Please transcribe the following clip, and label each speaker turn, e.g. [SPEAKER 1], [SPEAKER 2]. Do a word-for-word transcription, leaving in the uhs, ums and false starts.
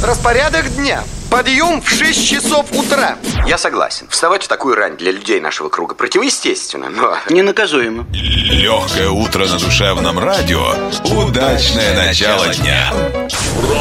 [SPEAKER 1] Распорядок дня. Подъем в шесть часов утра.
[SPEAKER 2] Я согласен. Вставать в такую рань для людей нашего круга противоестественно, но...
[SPEAKER 3] ненаказуемо.
[SPEAKER 4] Легкое утро на душевном радио. Удачное начало дня.